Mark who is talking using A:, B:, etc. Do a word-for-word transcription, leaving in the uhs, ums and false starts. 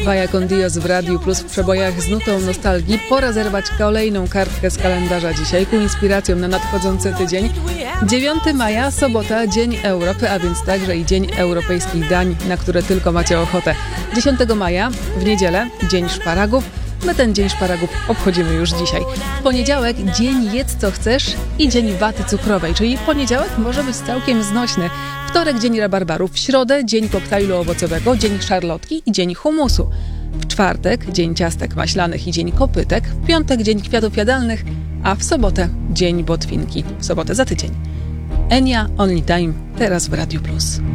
A: Vaya con Dios w Radiu Plus w przebojach z nutą nostalgii. Pora zerwać kolejną kartkę z kalendarza dzisiaj ku inspiracjom na nadchodzący tydzień. dziewiątego maja, sobota, Dzień Europy, a więc także i Dzień Europejskich Dań, na które tylko macie ochotę. dziesiątego maja, w niedzielę, Dzień Szparagów. My ten Dzień Szparagów obchodzimy już dzisiaj. W poniedziałek Dzień Jedz co chcesz i Dzień Waty Cukrowej, czyli poniedziałek może być całkiem znośny. Wtorek Dzień Rabarbarów, w środę Dzień Koktajlu Owocowego, Dzień Szarlotki i Dzień Humusu. W czwartek Dzień Ciastek Maślanych i Dzień Kopytek, w piątek Dzień Kwiatów Jadalnych, a w sobotę Dzień Botwinki. W sobotę za tydzień. Enya, Only Time, teraz w Radiu Plus.